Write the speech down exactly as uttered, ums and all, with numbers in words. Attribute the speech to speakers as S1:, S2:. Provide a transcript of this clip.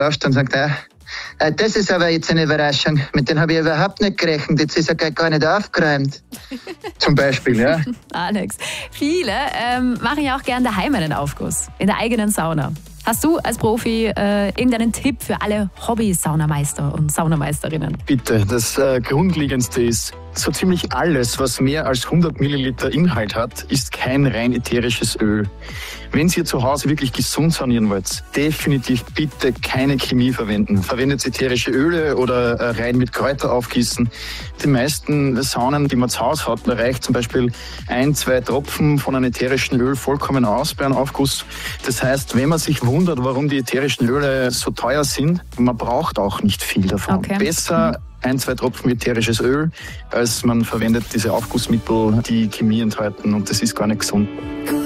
S1: läufst und sagst, ah, das ist aber jetzt eine Überraschung, mit denen habe ich überhaupt nicht gerechnet, jetzt ist er gar nicht aufgeräumt. Zum Beispiel, ja.
S2: Alex, viele ähm, machen ja auch gerne daheim einen Aufguss, in der eigenen Sauna. Hast du als Profi äh, irgendeinen Tipp für alle Hobby-Saunameister und Saunameisterinnen?
S3: Bitte, das äh, Grundlegendste ist, so ziemlich alles, was mehr als hundert Milliliter Inhalt hat, ist kein rein ätherisches Öl. Wenn ihr zu Hause wirklich gesund sanieren wollt, definitiv bitte keine Chemie verwenden. Verwendet ätherische Öle oder äh, rein mit Kräuter aufgießen. Die meisten Saunen, die man zu Hause hat, da reicht zum Beispiel ein, zwei Tropfen von einem ätherischen Öl vollkommen aus bei einem Aufguss. Das heißt, wenn man sich wundert, warum die ätherischen Öle so teuer sind, man braucht auch nicht viel davon.
S2: Okay.
S3: Besser ein, zwei Tropfen ätherisches Öl, als man verwendet diese Aufgussmittel, die Chemie enthalten, und das ist gar nicht gesund.